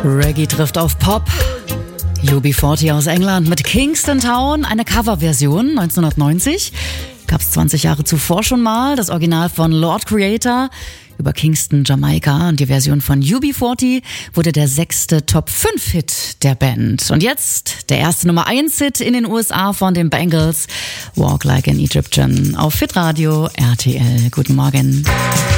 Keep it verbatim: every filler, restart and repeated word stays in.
Reggae trifft auf Pop. U B vierzig aus England mit Kingston Town, eine Coverversion neunzehnhundertneunzig. Gab es zwanzig Jahre zuvor schon mal, das Original von Lord Creator über Kingston, Jamaika, und die Version von U B vierzig wurde der sechste Top fünf Hit der Band. Und jetzt der erste Nummer eins Hit in den U S A von den Bangles, Walk Like an Egyptian, auf Hitradio R T L. Guten Morgen.